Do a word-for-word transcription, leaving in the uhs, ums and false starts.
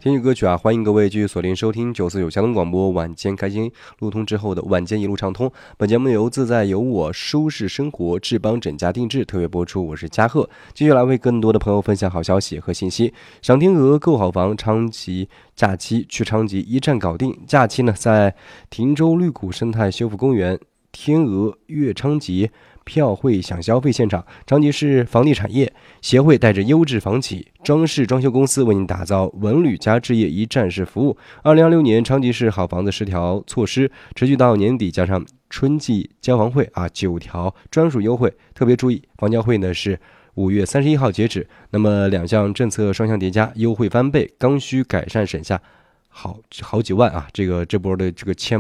听曲歌曲啊，欢迎各位继续锁定收听九四九交通广播晚间开心路通之后的晚间一路畅通。本节目由自在由我舒适生活志邦整家定制特别播出，我是嘉贺，继续来为更多的朋友分享好消息和信息。赏天鹅购好房，昌吉假期去昌吉一站搞定。假期呢，在汀州绿谷生态修复公园、天鹅悦昌吉票会享消费现场，昌吉市房地产业协会带着优质房企装饰装修公司为您打造文旅加置业一站式服务。二零二六年昌吉市好房子十条措施持续到年底，加上春季交房会啊九条专属优惠，特别注意房交会呢是五月三十一号截止。那么两项政策双向叠加，优惠翻倍，刚需改善省下好好几万啊！这个这波的这个千